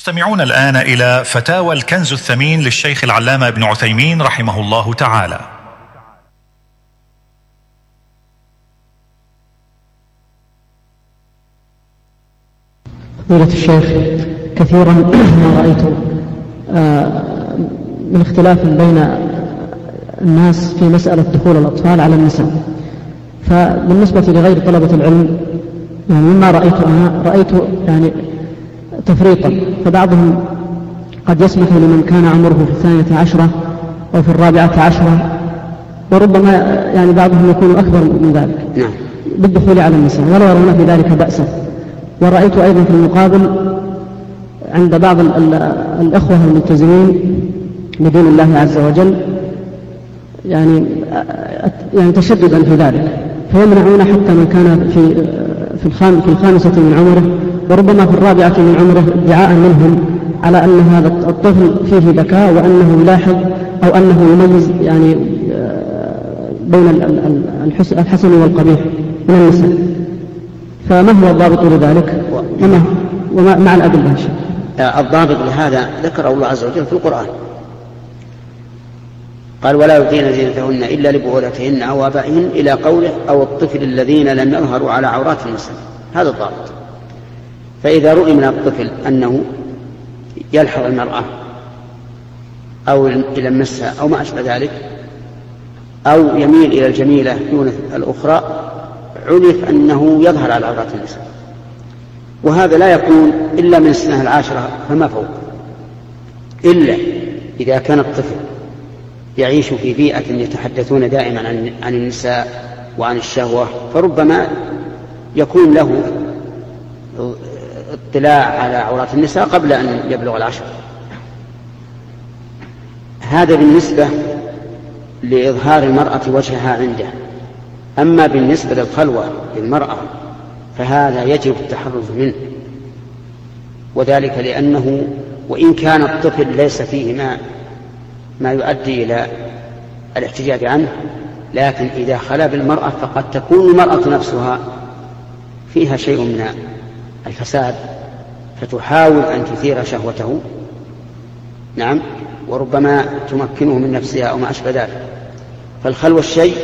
تستمعون الآن إلى فتاوى الكنز الثمين للشيخ العلامة ابن عثيمين رحمه الله تعالى. فضيلة الشيخ، كثيرا ما رأيت من اختلاف بين الناس في مسألة دخول الأطفال على النساء. فبالنسبة لغير طلبة العلم يعني مما رأيت يعني تفريطا، فبعضهم قد يسمح لمن كان عمره في 12 أو في 14، وربما يعني بعضهم يكون أكبر من ذلك بالدخول على النساء ولا يرون في ذلك بأسا. ورأيت أيضا في المقابل عند بعض الأخوة الملتزمين بدين الله عز وجل يعني تشددا في ذلك، فيمنعون حتى من كان في الخامسة من عمره وربما في 4 من عمره ادعاء منهم على أن هذا الطفل فيه ذكاء وأنه يلاحظ أو أنه يميز يعني بين الحسن والقبيح من النساء. فما هو الضابط لذلك وما مع الأدلة؟ الضابط لهذا ذكر الله عز وجل في القرآن، قال ولا يبدين زينتهن إلا لبعولتهن أو آبائهن إلى قوله أو الطفل الذين لم يظهروا على عورات النساء. هذا الضابط. فإذا رؤي من الطفل أنه يلحظ المرأة أو يلمسها أو ما أشبه ذلك أو يميل إلى الجميلة دون الأخرى، عرف أنه يظهر على عورات النساء، وهذا لا يكون إلا من سنة 10 فما فوق، إلا إذا كان الطفل يعيش في بيئة يتحدثون دائما عن النساء وعن الشهوة، فربما يكون له اطلاع على عورات النساء قبل أن يبلغ 10. هذا بالنسبة لإظهار المرأة وجهها عنده. أما بالنسبة للخلوة للمرأة فهذا يجب التحرز منه، وذلك لأنه وإن كان الطفل ليس فيه ما يؤدي إلى الاحتجاب عنه، لكن إذا خلا بالمرأة فقد تكون المرأة نفسها فيها شيء من الفساد فتحاول أن تثير شهوته، وربما تمكنه من نفسها أو ما أشبه ذلك. فالخلوة الشيء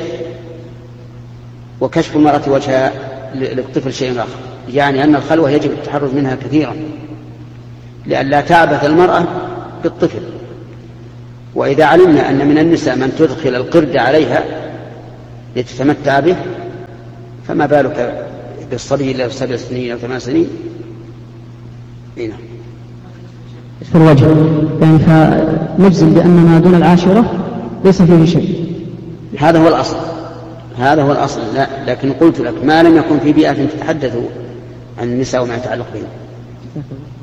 وكشف المرأة وجهها للطفل شيء آخر، يعني أن الخلوة يجب التحرز منها كثيرا لئلا تعبث المرأة بالطفل. وإذا علمنا أن من النساء من تدخل القرد عليها لتتمتع به، فما بالك بالصبي له 7 سنين أو 8 سنين. في الوجه يعني فنجزم بأن ما دون 10 ليس فيه شيء. هذا هو الأصل. لا، لكن قلت لك ما لم يكن في بيئة تتحدث عن النساء وما يتعلق بهم.